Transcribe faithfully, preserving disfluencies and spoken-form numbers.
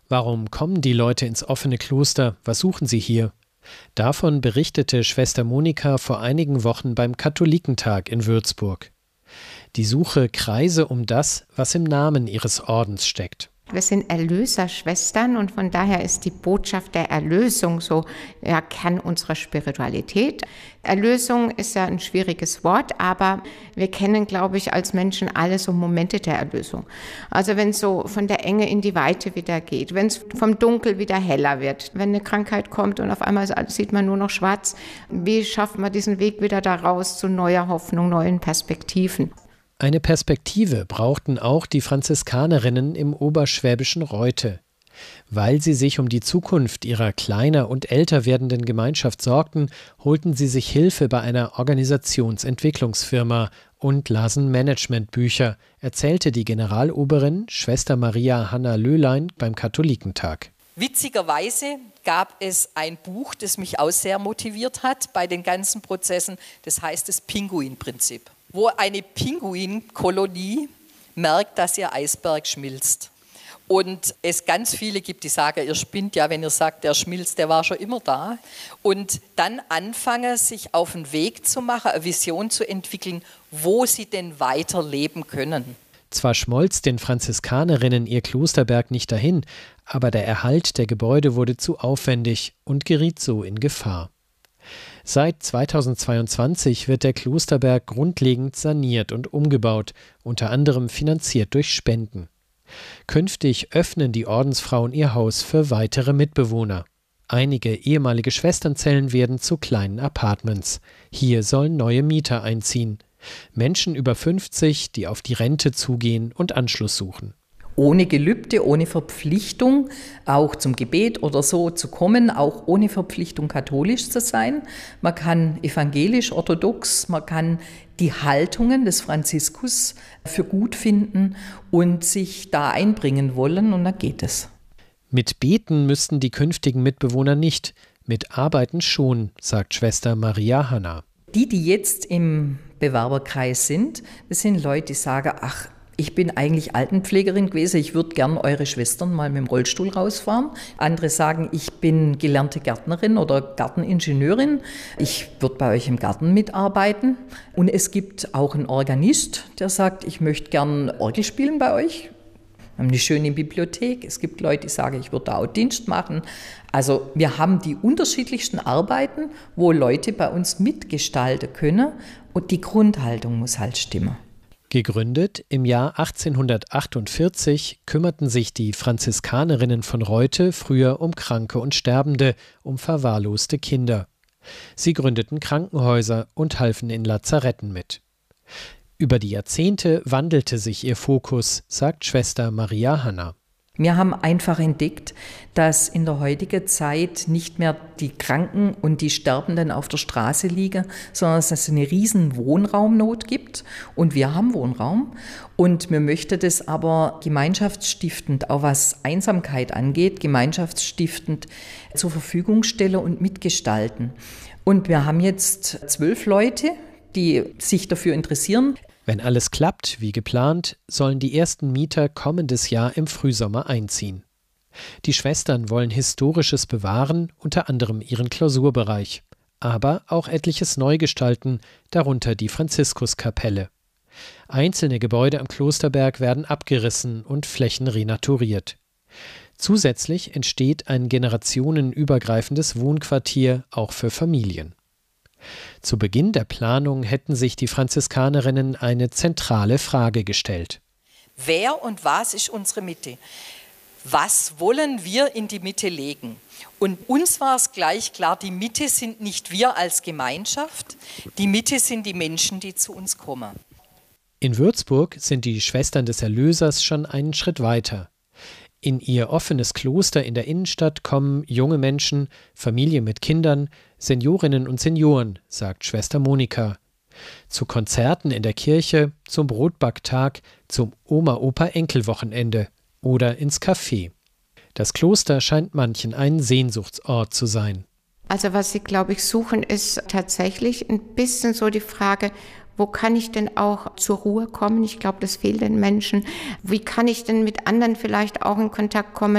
Warum kommen die Leute ins offene Kloster? Was suchen sie hier? Davon berichtete Schwester Monika vor einigen Wochen beim Katholikentag in Würzburg. Die Suche kreise um das, was im Namen ihres Ordens steckt. Wir sind Erlöserschwestern und von daher ist die Botschaft der Erlösung so ja, Kern unserer Spiritualität. Erlösung ist ja ein schwieriges Wort, aber wir kennen, glaube ich, als Menschen alle so Momente der Erlösung. Also wenn es so von der Enge in die Weite wieder geht, wenn es vom Dunkel wieder heller wird, wenn eine Krankheit kommt und auf einmal sieht man nur noch schwarz, wie schafft man diesen Weg wieder da raus zu neuer Hoffnung, neuen Perspektiven? Eine Perspektive brauchten auch die Franziskanerinnen im oberschwäbischen Reute. Weil sie sich um die Zukunft ihrer kleiner und älter werdenden Gemeinschaft sorgten, holten sie sich Hilfe bei einer Organisationsentwicklungsfirma und lasen Managementbücher, erzählte die Generaloberin Schwester Maria Hanna Löhlein beim Katholikentag. Witzigerweise gab es ein Buch, das mich auch sehr motiviert hat bei den ganzen Prozessen, das heißt das Pinguinprinzip, wo eine Pinguinkolonie merkt, dass ihr Eisberg schmilzt. Und es ganz viele gibt, die sagen, ihr spinnt ja, wenn ihr sagt, der schmilzt, der war schon immer da. Und dann anfangen, sich auf den Weg zu machen, eine Vision zu entwickeln, wo sie denn weiter leben können. Zwar schmolz den Franziskanerinnen ihr Klosterberg nicht dahin, aber der Erhalt der Gebäude wurde zu aufwendig und geriet so in Gefahr. Seit zweitausendzweiundzwanzig wird der Klosterberg grundlegend saniert und umgebaut, unter anderem finanziert durch Spenden. Künftig öffnen die Ordensfrauen ihr Haus für weitere Mitbewohner. Einige ehemalige Schwesternzellen werden zu kleinen Apartments. Hier sollen neue Mieter einziehen. Menschen über fünfzig, die auf die Rente zugehen und Anschluss suchen. Ohne Gelübde, ohne Verpflichtung, auch zum Gebet oder so zu kommen, auch ohne Verpflichtung katholisch zu sein. Man kann evangelisch, orthodox, man kann die Haltungen des Franziskus für gut finden und sich da einbringen wollen, und dann geht es. Mit Beten müssten die künftigen Mitbewohner nicht, mit Arbeiten schon, sagt Schwester Maria Hanna. Die, die jetzt im Bewerberkreis sind, das sind Leute, die sagen, ach, ich bin eigentlich Altenpflegerin gewesen, ich würde gern eure Schwestern mal mit dem Rollstuhl rausfahren. Andere sagen, ich bin gelernte Gärtnerin oder Garteningenieurin, ich würde bei euch im Garten mitarbeiten. Und es gibt auch einen Organist, der sagt, ich möchte gern Orgel spielen bei euch. Wir haben eine schöne Bibliothek. Es gibt Leute, die sagen, ich würde da auch Dienst machen. Also wir haben die unterschiedlichsten Arbeiten, wo Leute bei uns mitgestalten können, und die Grundhaltung muss halt stimmen. Gegründet im Jahr achtzehnhundertachtundvierzig kümmerten sich die Franziskanerinnen von Reute früher um Kranke und Sterbende, um verwahrloste Kinder. Sie gründeten Krankenhäuser und halfen in Lazaretten mit. Über die Jahrzehnte wandelte sich ihr Fokus, sagt Schwester Maria Hanna. Wir haben einfach entdeckt, dass in der heutigen Zeit nicht mehr die Kranken und die Sterbenden auf der Straße liegen, sondern dass es eine riesen Wohnraumnot gibt. Und wir haben Wohnraum. Und wir möchten das aber gemeinschaftsstiftend, auch was Einsamkeit angeht, gemeinschaftsstiftend zur Verfügung stellen und mitgestalten. Und wir haben jetzt zwölf Leute, die sich dafür interessieren. Wenn alles klappt, wie geplant, sollen die ersten Mieter kommendes Jahr im Frühsommer einziehen. Die Schwestern wollen Historisches bewahren, unter anderem ihren Klausurbereich, aber auch etliches neu gestalten, darunter die Franziskuskapelle. Einzelne Gebäude am Klosterberg werden abgerissen und Flächen renaturiert. Zusätzlich entsteht ein generationenübergreifendes Wohnquartier auch für Familien. Zu Beginn der Planung hätten sich die Franziskanerinnen eine zentrale Frage gestellt. Wer und was ist unsere Mitte? Was wollen wir in die Mitte legen? Und uns war es gleich klar, die Mitte sind nicht wir als Gemeinschaft, die Mitte sind die Menschen, die zu uns kommen. In Würzburg sind die Schwestern des Erlösers schon einen Schritt weiter. In ihr offenes Kloster in der Innenstadt kommen junge Menschen, Familien mit Kindern, Seniorinnen und Senioren, sagt Schwester Monika. Zu Konzerten in der Kirche, zum Brotbacktag, zum Oma-Opa-Enkel-Wochenende oder ins Café. Das Kloster scheint manchen ein Sehnsuchtsort zu sein. Also was sie, glaube ich, suchen, ist tatsächlich ein bisschen so die Frage, wo kann ich denn auch zur Ruhe kommen? Ich glaube, das fehlt den Menschen. Wie kann ich denn mit anderen vielleicht auch in Kontakt kommen?